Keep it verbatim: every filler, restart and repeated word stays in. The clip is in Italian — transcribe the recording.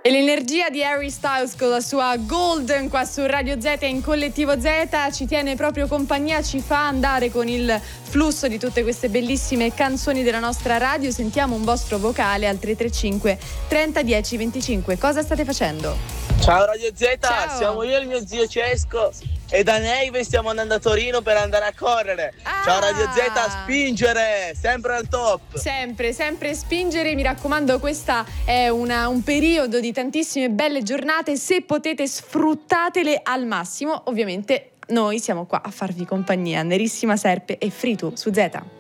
E l'energia di Harry Styles con la sua Golden qua su Radio Z in Collettivo Z ci tiene proprio compagnia, ci fa andare con il flusso di tutte queste bellissime canzoni della nostra radio. Sentiamo un vostro vocale al tre tre cinque trenta dieci venticinque. Cosa state facendo? Ciao Radio Z, Ciao. Siamo io e il mio zio Cesco e da Neive stiamo andando a Torino per andare a correre. Ah. Ciao Radio Z, spingere, sempre al top. Sempre, sempre spingere, mi raccomando, questa è una, un periodo di tantissime belle giornate, se potete sfruttatele al massimo. Ovviamente noi siamo qua a farvi compagnia, Nerissima Serpe e Fritu su Z.